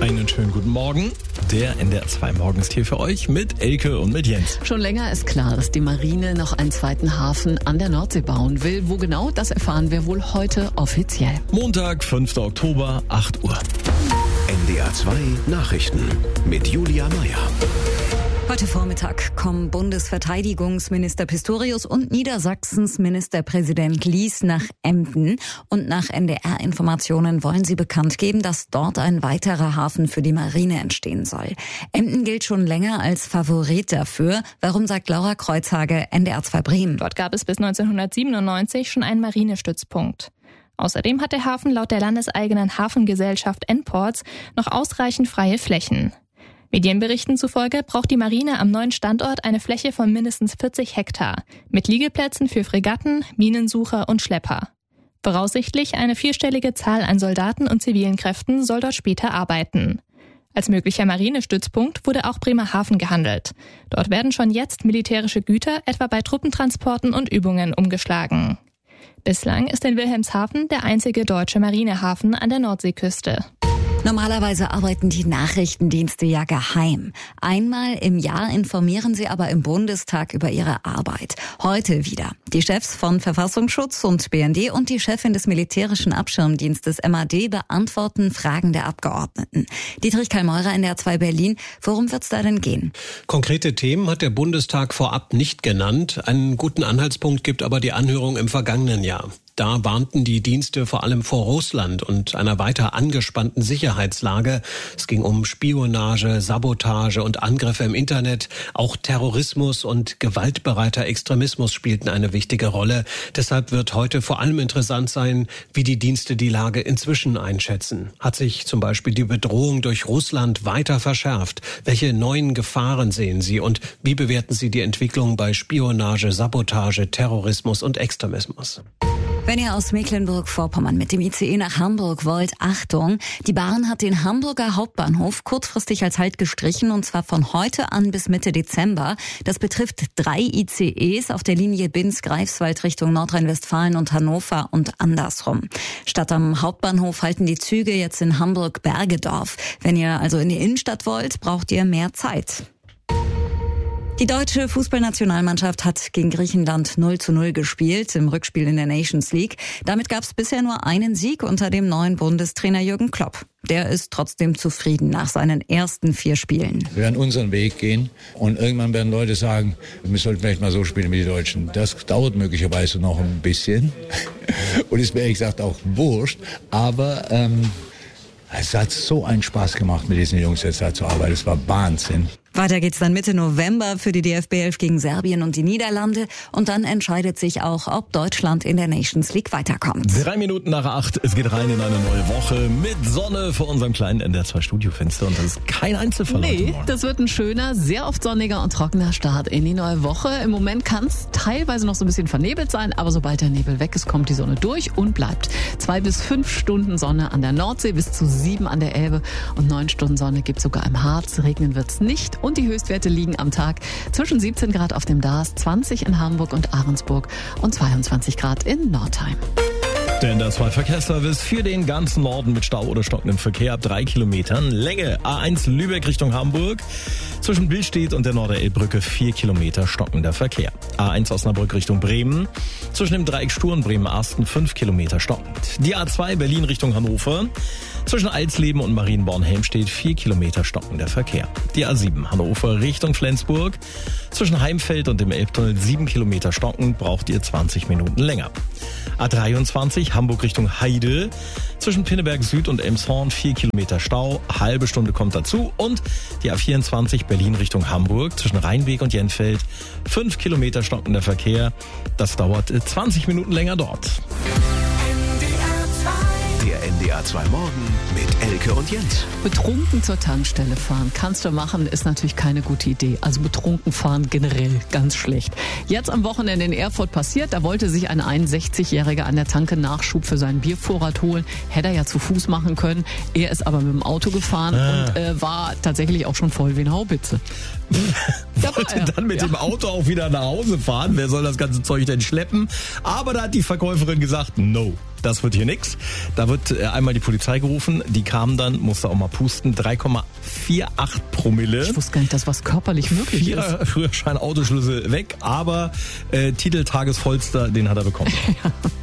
Einen schönen guten Morgen. Der NDR 2 Morgen ist hier für euch mit Elke und mit Jens. Schon länger ist klar, dass die Marine noch einen zweiten Hafen an der Nordsee bauen will. Wo genau, das erfahren wir wohl heute offiziell. Montag, 5. Oktober, 8 Uhr. NDR 2 Nachrichten mit Julia Meyer. Heute Vormittag kommen Bundesverteidigungsminister Pistorius und Niedersachsens Ministerpräsident Lies nach Emden. Und nach NDR-Informationen wollen sie bekannt geben, dass dort ein weiterer Hafen für die Marine entstehen soll. Emden gilt schon länger als Favorit dafür. Warum, sagt Laura Kreuzhage, NDR 2 Bremen. Dort gab es bis 1997 schon einen Marinestützpunkt. Außerdem hat der Hafen laut der landeseigenen Hafengesellschaft N-Ports noch ausreichend freie Flächen. Medienberichten zufolge braucht die Marine am neuen Standort eine Fläche von mindestens 40 Hektar mit Liegeplätzen für Fregatten, Minensucher und Schlepper. Voraussichtlich eine 4-stellige Zahl an Soldaten und zivilen Kräften soll dort später arbeiten. Als möglicher Marinestützpunkt wurde auch Bremerhaven gehandelt. Dort werden schon jetzt militärische Güter etwa bei Truppentransporten und Übungen umgeschlagen. Bislang ist in Wilhelmshaven der einzige deutsche Marinehafen an der Nordseeküste. Normalerweise arbeiten die Nachrichtendienste ja geheim. Einmal im Jahr informieren sie aber im Bundestag über ihre Arbeit. Heute wieder. Die Chefs von Verfassungsschutz und BND und die Chefin des militärischen Abschirmdienstes MAD beantworten Fragen der Abgeordneten. Dietrich Kallmeurer, NDR 2 Berlin. Worum wird's da denn gehen? Konkrete Themen hat der Bundestag vorab nicht genannt. Einen guten Anhaltspunkt gibt aber die Anhörung im vergangenen Jahr. Da warnten die Dienste vor allem vor Russland und einer weiter angespannten Sicherheitslage. Es ging um Spionage, Sabotage und Angriffe im Internet. Auch Terrorismus und gewaltbereiter Extremismus spielten eine wichtige Rolle. Deshalb wird heute vor allem interessant sein, wie die Dienste die Lage inzwischen einschätzen. Hat sich zum Beispiel die Bedrohung durch Russland weiter verschärft? Welche neuen Gefahren sehen Sie und wie bewerten Sie die Entwicklung bei Spionage, Sabotage, Terrorismus und Extremismus? Wenn ihr aus Mecklenburg-Vorpommern mit dem ICE nach Hamburg wollt, Achtung, die Bahn hat den Hamburger Hauptbahnhof kurzfristig als Halt gestrichen und zwar von heute an bis Mitte Dezember. Das betrifft 3 ICEs auf der Linie Binz-Greifswald Richtung Nordrhein-Westfalen und Hannover und andersrum. Statt am Hauptbahnhof halten die Züge jetzt in Hamburg-Bergedorf. Wenn ihr also in die Innenstadt wollt, braucht ihr mehr Zeit. Die deutsche Fußballnationalmannschaft hat gegen Griechenland 0:0 gespielt im Rückspiel in der Nations League. Damit gab es bisher nur einen Sieg unter dem neuen Bundestrainer Jürgen Klopp. Der ist trotzdem zufrieden nach seinen ersten 4 Spielen. Wir werden unseren Weg gehen und irgendwann werden Leute sagen, wir sollten vielleicht mal so spielen wie die Deutschen. Das dauert möglicherweise noch ein bisschen und ist mir ehrlich gesagt auch wurscht, aber es hat so einen Spaß gemacht, mit diesen Jungs jetzt da zu arbeiten. Es war Wahnsinn. Weiter geht's dann Mitte November für die DFB 11 gegen Serbien und die Niederlande. Und dann entscheidet sich auch, ob Deutschland in der Nations League weiterkommt. 3 Minuten nach 8, es geht rein in eine neue Woche mit Sonne vor unserem kleinen NDR 2 Studiofenster. Und das ist kein Einzelfall. Nee, das wird ein schöner, sehr oft sonniger und trockener Start in die neue Woche. Im Moment kann es teilweise noch so ein bisschen vernebelt sein, aber sobald der Nebel weg ist, kommt die Sonne durch und bleibt. 2 bis 5 Stunden Sonne an der Nordsee, bis zu 7 an der Elbe und 9 Stunden Sonne gibt es sogar im Harz. Regnen wird's nicht. Und die Höchstwerte liegen am Tag zwischen 17 Grad auf dem Darß, 20 in Hamburg und Ahrensburg und 22 Grad in Nordheim. Der NDR 2 Verkehrsservice für den ganzen Norden mit Stau oder stockendem Verkehr ab 3 Kilometern. Länge A1 Lübeck Richtung Hamburg. Zwischen Billstedt und der Norderelbbrücke 4 Kilometer stockender Verkehr. A1 Osnabrück Richtung Bremen. Zwischen dem Dreieck Stur und Bremen-Arsten 5 Kilometer stockend. Die A2 Berlin Richtung Hannover. Zwischen Alsleben und Marienborn-Helmstedt 4 Kilometer stockender Verkehr. Die A7 Hannover Richtung Flensburg. Zwischen Heimfeld und dem Elbtunnel 7 Kilometer stockend, braucht ihr 20 Minuten länger. A23 Hamburg Richtung Heide. Zwischen Pinneberg Süd und Elmshorn 4 Kilometer Stau, halbe Stunde kommt dazu. Und die A24 Berlin Richtung Hamburg zwischen Rheinweg und Jenfeld 5 Kilometer stockender Verkehr. Das dauert 20 Minuten länger dort. Der NDR 2 Morgen mit Elke und Jens. Betrunken zur Tankstelle fahren kannst du machen, ist natürlich keine gute Idee. Also betrunken fahren generell ganz schlecht. Jetzt am Wochenende in Erfurt passiert, da wollte sich ein 61-Jähriger an der Tanke Nachschub für seinen Biervorrat holen. Hätte er ja zu Fuß machen können. Er ist aber mit dem Auto gefahren und war tatsächlich auch schon voll wie eine Haubitze. Wollte dann mit dem Auto auch wieder nach Hause fahren. Wer soll das ganze Zeug denn schleppen? Aber da hat die Verkäuferin gesagt, no. das wird hier nix. Da wird einmal die Polizei gerufen, die kam dann, musste auch mal pusten, 3,48 Promille. Ich wusste gar nicht, dass was körperlich möglich ist. Führerschein, Autoschlüssel weg, aber Titeltagesvollster, den hat er bekommen. Ja.